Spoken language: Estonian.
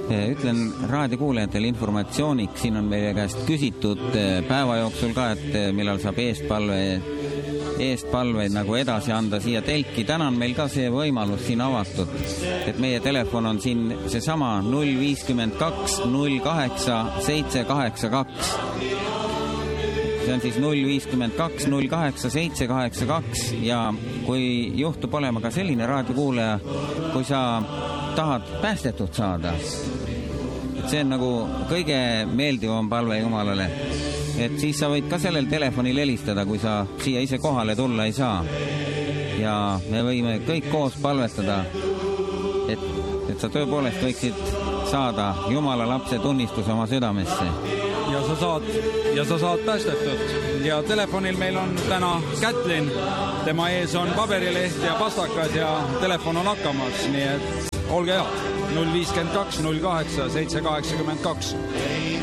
Ütlen raadiokuulajatele informatsiooniks, siin on meie käest küsitud päeva jooksul ka, et millal saab eestpalveid nagu edasi anda siia telki. Täna on meil ka see võimalus siin avatud, et meie telefon on siin seesama 052 08 782. See on siis 052 08 782 ja kui juhtub olema ka selline raadiokuulaja, kui sa tahad päästetud saada, et see on nagu kõige meeldivam palve Jumalale, et siis sa võid ka sellel telefonil helistada, kui sa siia ise kohale tulla ei saa. Ja me võime kõik koos palvetada, et sa tõepoolest võiksid saada Jumala lapse tunnistuse oma südamesse. Ja sa saad päästetud. Ja telefonil meil on täna Kätlin. Tema ees on paberileht ja pastakad ja telefon on hakkamas, nii et olge head. 052 08 782.